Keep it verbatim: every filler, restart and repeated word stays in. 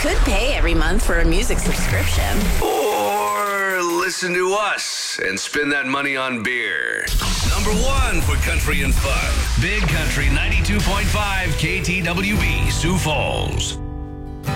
could pay every month for a music subscription. Or listen to us and spend that money on beer. Number one for country and fun. Big Country ninety-two point five K T W B, Sioux Falls.